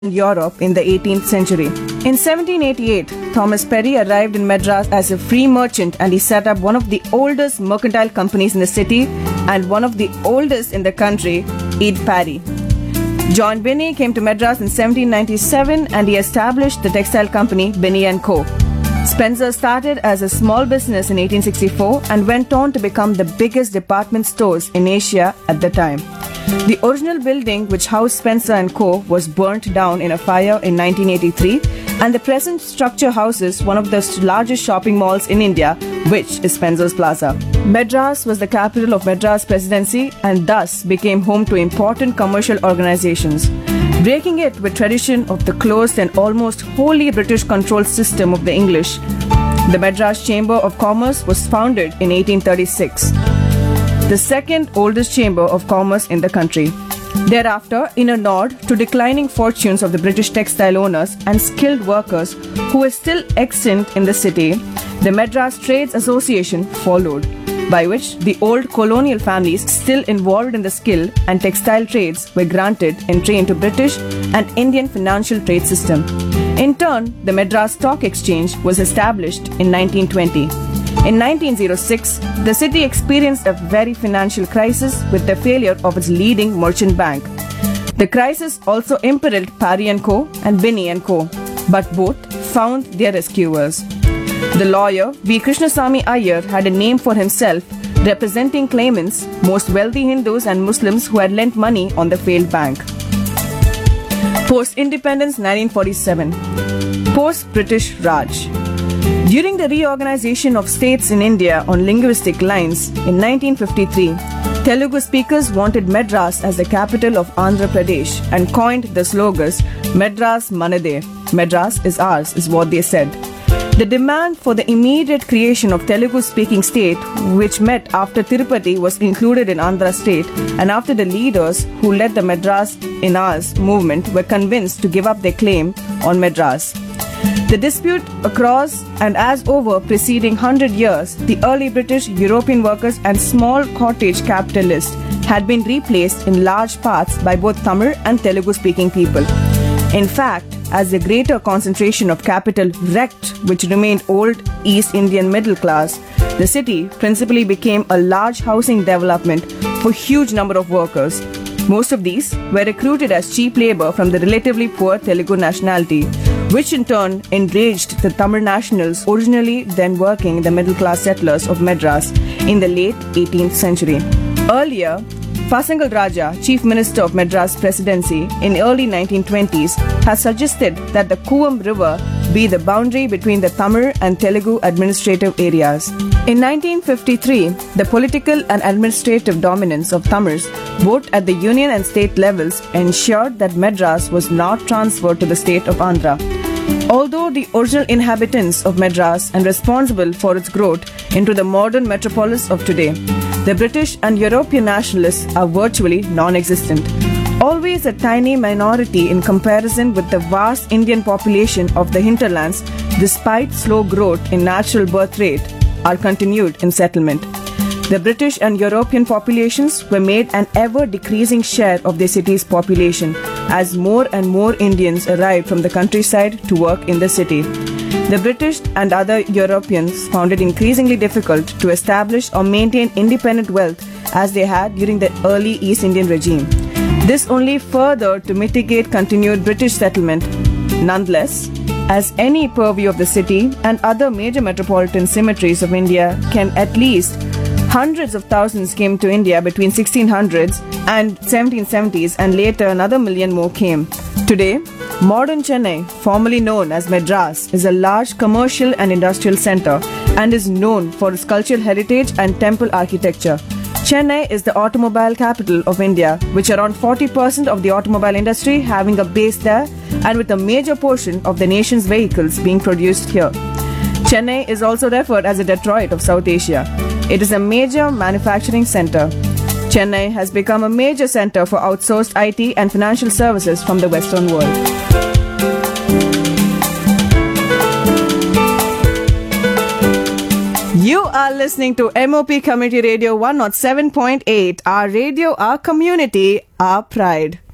Europe in the 18th century. In 1788, Thomas Perry arrived in Madras as a free merchant and he set up one of the oldest mercantile companies in the city and one of the oldest in the country, Ede Parry. John Binney came to Madras in 1797 and he established the textile company Binney & Co. Spencer started as a small business in 1864 and went on to become the biggest department stores in Asia at the time. The original building which housed Spencer & Co. was burnt down in a fire in 1983 and the present structure houses one of the largest shopping malls in India, which is Spencer's Plaza. Madras was the capital of Madras Presidency and thus became home to important commercial organizations, breaking it with tradition of the closed and almost wholly British-controlled system of the English. The Madras Chamber of Commerce was founded in 1836. The second oldest chamber of commerce in the country. Thereafter, in a nod to declining fortunes of the British textile owners and skilled workers who were still extant in the city, the Madras Trades Association followed, by which the old colonial families still involved in the skill and textile trades were granted entry into British and Indian financial trade system. In turn, the Madras Stock Exchange was established in 1920. In 1906, the city experienced a very financial crisis with the failure of its leading merchant bank. The crisis also imperiled Parry & Co. and Binney & Co., but both found their rescuers. The lawyer V. Krishnasamy Iyer had a name for himself, representing claimants, most wealthy Hindus and Muslims who had lent money on the failed bank. Post-independence 1947. Post-British Raj. During the reorganization of states in India on linguistic lines in 1953, Telugu speakers wanted Madras as the capital of Andhra Pradesh and coined the slogans Madras Manade, Madras is ours, is what they said. The demand for the immediate creation of Telugu-speaking state, which met after Tirupati was included in Andhra state and after the leaders who led the Madras in ours movement were convinced to give up their claim on Madras. The dispute across and as over preceding 100 years, the early British, European workers and small cottage capitalists had been replaced in large parts by both Tamil and Telugu-speaking people. In fact, as the greater concentration of capital wrecked which remained old East Indian middle class, the city principally became a large housing development for huge number of workers. Most of these were recruited as cheap labor from the relatively poor Telugu nationality, which in turn enraged the Tamil nationals originally then working in the middle-class settlers of Madras in the late 18th century. Earlier, Fasangal Raja, Chief Minister of Madras Presidency in early 1920s, has suggested that the Kuvam River be the boundary between the Tamil and Telugu administrative areas. In 1953, the political and administrative dominance of Tamils, both at the union and state levels, ensured that Madras was not transferred to the state of Andhra. Although the original inhabitants of Madras and responsible for its growth into the modern metropolis of today, the British and European nationalists are virtually non-existent. Always a tiny minority in comparison with the vast Indian population of the hinterlands, despite slow growth in natural birth rate, are continued in settlement. The British and European populations were made an ever-decreasing share of the city's population as more and more Indians arrived from the countryside to work in the city. The British and other Europeans found it increasingly difficult to establish or maintain independent wealth as they had during the early East Indian regime. This only further to mitigate continued British settlement. Nonetheless, as any purview of the city and other major metropolitan symmetries of India can at least hundreds of thousands came to India between 1600s and 1770s and later another million more came. Today, modern Chennai, formerly known as Madras, is a large commercial and industrial center and is known for its cultural heritage and temple architecture. Chennai is the automobile capital of India, with around 40% of the automobile industry having a base there and with a major portion of the nation's vehicles being produced here. Chennai is also referred as the Detroit of South Asia. It is a major manufacturing center. Chennai has become a major center for outsourced IT and financial services from the Western world. You are listening to MOP Community Radio 107.8, our radio, our community, our pride.